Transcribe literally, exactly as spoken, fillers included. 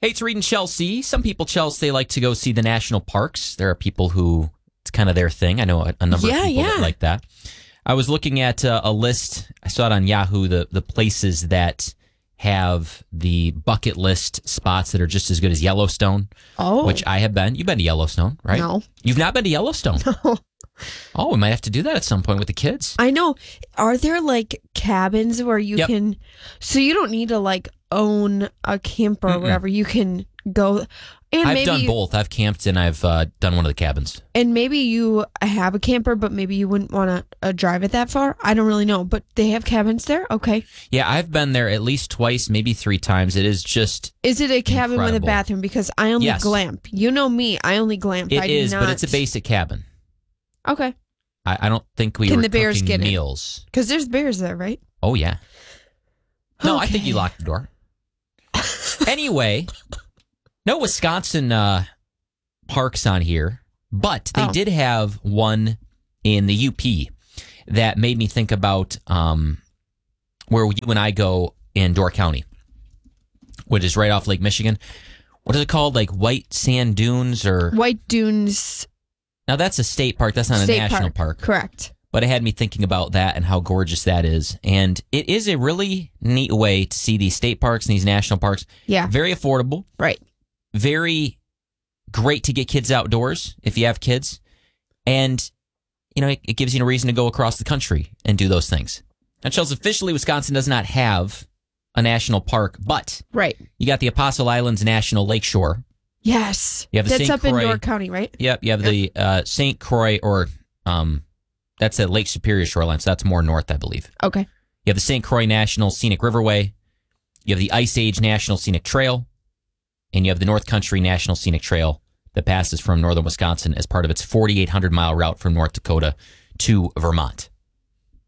Hey, it's Reed and Chelsea. Some people, Chelsea, they like to go see the national parks. There are people who, it's kind of their thing. I know a, a number Yeah, of people yeah. that like that. I was looking at uh, a list. I saw it on Yahoo, the, the places that have the bucket list spots that are just as good as Yellowstone, Oh. which I have been. You've been to Yellowstone, right? No. You've not been to Yellowstone? No. Oh, we might have to do that at some point with the kids. I know. Are there like cabins where you Yep. can, so you don't need to like own a camper or Mm-mm. whatever. You can go and I've maybe done you- both. I've camped and I've uh, done one of the cabins. and maybe you have a camper, but maybe you wouldn't want to uh, drive it that far. I don't really know, but they have cabins there. Okay. Yeah, I've been there at least twice, maybe three times. It is just, Is it a cabin with a Incredible. bathroom? Because I only Yes. glamp. You know me. I only glamp. it I is, do but not. it's a basic cabin. Okay. I, I don't think we Can were the bears cooking get in? meals. Because there's bears there, right? Oh, yeah. No, I think Okay. you locked the door. Anyway, no Wisconsin uh, parks on here, but they Oh. did have one in the U P that made me think about um, where you and I go in Door County, which is right off Lake Michigan. What is it called? Like White Sand Dunes or... White Dunes Now, that's a state park. That's not State a national Park. park. Correct. But it had me thinking about that and how gorgeous that is. And it is a really neat way to see these state parks and these national parks. Yeah. Very affordable. Right. Very great to get kids outdoors if you have kids. And, you know, it, it gives you a reason to go across the country and do those things. Now, Chelsea, officially, Wisconsin does not have a national park, but Right. you got the Apostle Islands National Lakeshore. Yes. You have the That's Saint up in Croix- York County, right? Yep, you have the uh, Saint Croix, or um, that's at Lake Superior shoreline, so that's more north, I believe. Okay. You have the Saint Croix National Scenic Riverway. You have the Ice Age National Scenic Trail. And you have the North Country National Scenic Trail that passes from northern Wisconsin as part of its forty-eight hundred mile route from North Dakota to Vermont.